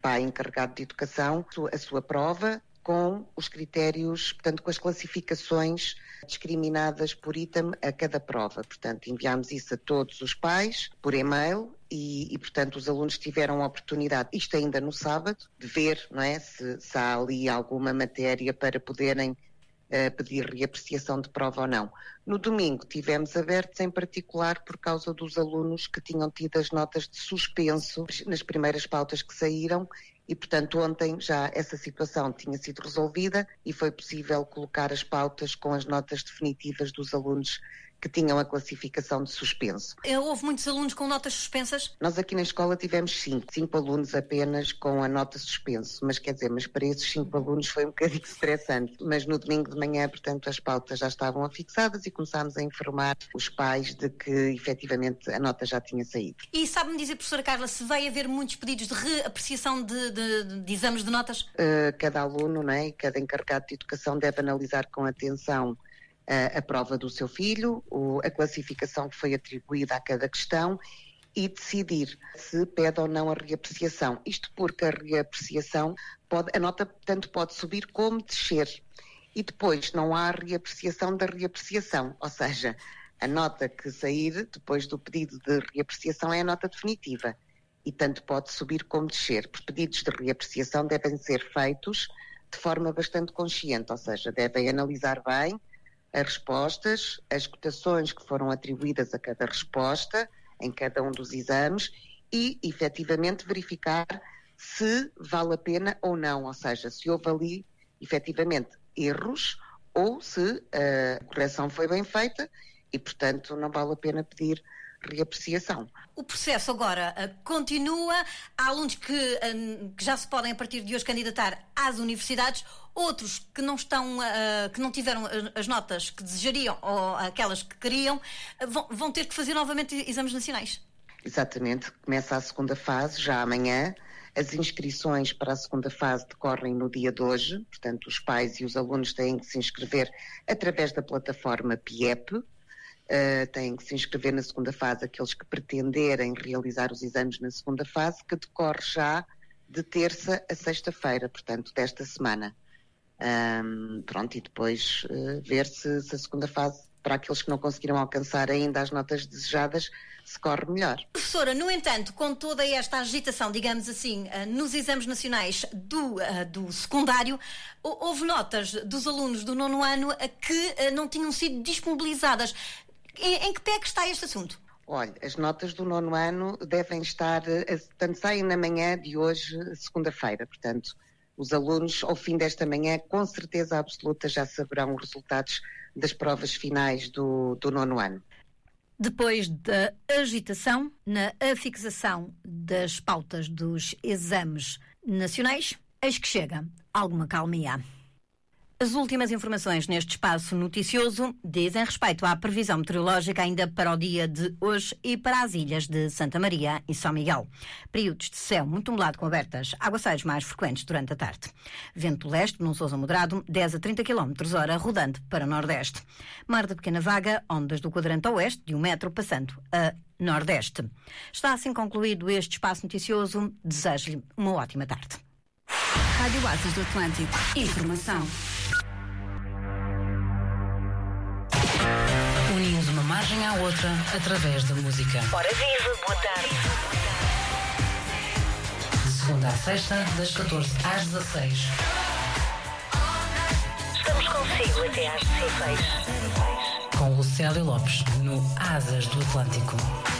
pai encarregado de educação a sua prova com os critérios, portanto, com as classificações discriminadas por item a cada prova. Portanto, enviámos isso a todos os pais por e-mail e portanto, os alunos tiveram a oportunidade, isto ainda no sábado, de ver, não é, se há ali alguma matéria para poderem pedir reapreciação de prova ou não. No domingo tivemos abertos em particular por causa dos alunos que tinham tido as notas de suspenso nas primeiras pautas que saíram e, portanto, ontem já essa situação tinha sido resolvida e foi possível colocar as pautas com as notas definitivas dos alunos que tinham a classificação de suspenso. Houve muitos alunos com notas suspensas? Nós aqui na escola tivemos 5 alunos apenas com a nota suspenso, mas para esses 5 alunos foi um bocadinho estressante. Mas no domingo de manhã, portanto, as pautas já estavam afixadas e começámos a informar os pais de que efetivamente a nota já tinha saído. E sabe-me dizer, professora Carla, se vai haver muitos pedidos de reapreciação de exames de notas? Cada aluno, não é, e cada encarregado de educação deve analisar com atenção a prova do seu filho, a classificação que foi atribuída a cada questão e decidir se pede ou não a reapreciação. Isto porque a reapreciação, a nota tanto pode subir como descer. E depois não há reapreciação da reapreciação, ou seja, a nota que sair depois do pedido de reapreciação é a nota definitiva. E tanto pode subir como descer. Os pedidos de reapreciação devem ser feitos de forma bastante consciente, ou seja, devem analisar bem as respostas, as cotações que foram atribuídas a cada resposta, em cada um dos exames, e, efetivamente, verificar se vale a pena ou não, ou seja, se houve ali, efetivamente, erros, ou se a correção foi bem feita e, portanto, não vale a pena pedir reapreciação. O processo agora continua. Há alunos que já se podem, a partir de hoje, candidatar às universidades, outros que não tiveram as notas que desejariam ou aquelas que queriam, vão ter que fazer novamente exames nacionais. Exatamente. Começa a segunda fase, já amanhã. As inscrições para a segunda fase decorrem no dia de hoje, portanto, os pais e os alunos têm que se inscrever através da plataforma PIEP. Têm que se inscrever na segunda fase aqueles que pretenderem realizar os exames na segunda fase, que decorre já de terça a sexta-feira, portanto, desta semana. E depois ver se a segunda fase, para aqueles que não conseguiram alcançar ainda as notas desejadas, se corre melhor. Professora, no entanto, com toda esta agitação, digamos assim, nos exames nacionais do secundário, houve notas dos alunos do 9º ano que não tinham sido disponibilizadas. Em que pé é que está este assunto? Olha, as notas do 9º ano devem estar, portanto, saem na manhã de hoje, segunda-feira. Portanto, os alunos, ao fim desta manhã, com certeza absoluta, já saberão os resultados das provas finais do 9º ano. Depois da agitação na afixação das pautas dos exames nacionais, eis que chega alguma calmia. As últimas informações neste espaço noticioso dizem respeito à previsão meteorológica ainda para o dia de hoje e para as ilhas de Santa Maria e São Miguel. Períodos de céu muito nublado com abertas, aguaceiros mais frequentes durante a tarde. Vento leste, num sousa moderado, 10 a 30 km/h, rodando para nordeste. Mar de pequena vaga, ondas do quadrante oeste, de 1 metro, passando a nordeste. Está assim concluído este espaço noticioso. Desejo-lhe uma ótima tarde. Rádio Asas do Atlântico. Informação. Unindo uma margem à outra através da música. Ora viva, boa tarde. De segunda à sexta, das 14 às 16. Estamos consigo até às 16. Com Lucélia Lopes, no Asas do Atlântico.